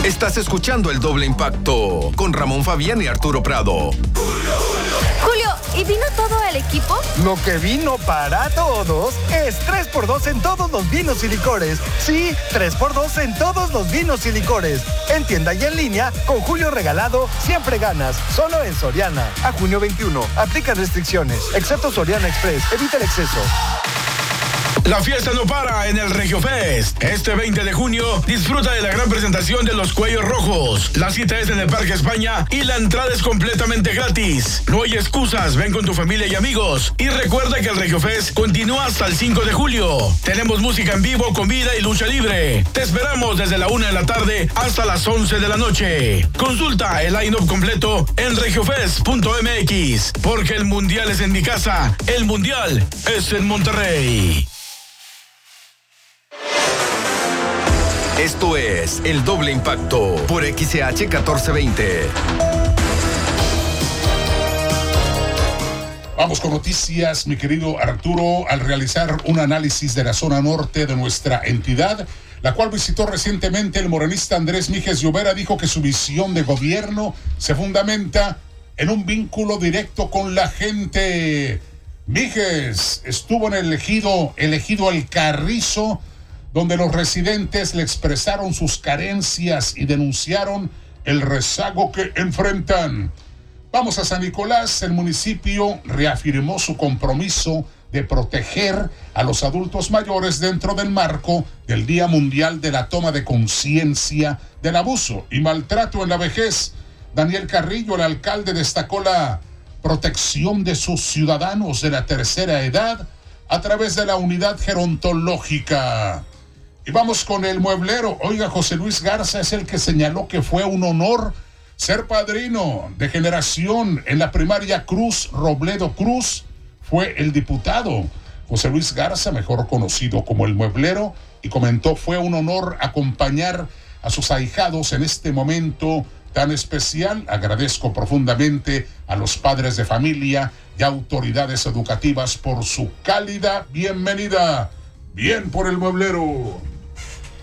Estás escuchando El Doble Impacto con Ramón Fabián y Arturo Prado. Julio, ¿y vino todo el equipo? Lo que vino para todos es 3x2 en todos los vinos y licores. Sí, 3x2 en todos los vinos y licores. En tienda y en línea, con Julio regalado, siempre ganas. Solo en Soriana. A junio 21. Aplica restricciones. Excepto Soriana Express. Evita el exceso. La fiesta no para en el Regio Fest. Este 20 de junio disfruta de la gran presentación de los Cuellos Rojos. La cita es en el Parque España y la entrada es completamente gratis. No hay excusas, ven con tu familia y amigos. Y recuerda que el Regio Fest continúa hasta el 5 de julio. Tenemos música en vivo, comida y lucha libre. Te esperamos desde la 1 de la tarde hasta las 11 de la noche. Consulta el line-up completo en regiofest.mx. Porque el mundial es en mi casa, el mundial es en Monterrey. Esto es El Doble Impacto por XCH 1420. Vamos con noticias, mi querido Arturo. Al realizar un análisis de la zona norte de nuestra entidad, la cual visitó recientemente el morenista Andrés Míjez Llovera, dijo que su visión de gobierno se fundamenta en un vínculo directo con la gente. Míjez estuvo en el ejido El Carrizo, donde los residentes le expresaron sus carencias y denunciaron el rezago que enfrentan. Vamos a San Nicolás. El municipio reafirmó su compromiso de proteger a los adultos mayores dentro del marco del Día Mundial de la Toma de Conciencia del Abuso y Maltrato en la Vejez. Daniel Carrillo, el alcalde, destacó la protección de sus ciudadanos de la tercera edad a través de la unidad gerontológica. Y vamos con el mueblero. Oiga, José Luis Garza es el que señaló que fue un honor ser padrino de generación en la primaria Cruz Robledo Cruz. Fue el diputado José Luis Garza, mejor conocido como el mueblero, y comentó: fue un honor acompañar a sus ahijados en este momento tan especial. Agradezco profundamente a los padres de familia y autoridades educativas por su cálida bienvenida. Bien por el mueblero.